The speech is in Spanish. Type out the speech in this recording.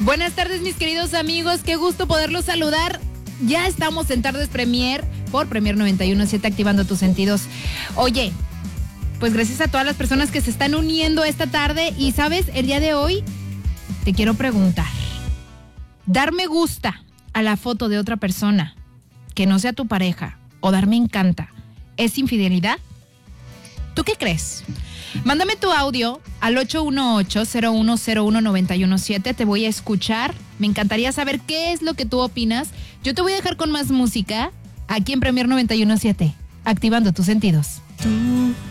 Buenas tardes, mis queridos amigos. Qué gusto poderlos saludar. Ya estamos en Tardes Premier por Premier 91.7, activando tus sentidos. Oye, pues gracias a todas las personas que se están uniendo esta tarde. Y sabes, el día de hoy te quiero preguntar: dar me gusta a la foto de otra persona que no sea tu pareja o dar me encanta, ¿es infidelidad? ¿Tú qué crees? Mándame tu audio al 818-0101-917. Te voy a escuchar. Me encantaría saber qué es lo que tú opinas. Yo te voy a dejar con más música aquí en Premier 91.7, activando tus sentidos. Tú